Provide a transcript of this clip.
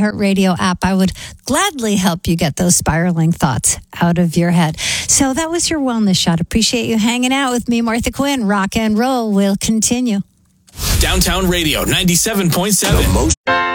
iHeartRadio app. I would gladly help you get those spiraling thoughts out of your head. So that was your wellness shot. Appreciate you hanging out with me, Martha Quinn. Rock and roll will continue. Downtown Radio 97.7. The most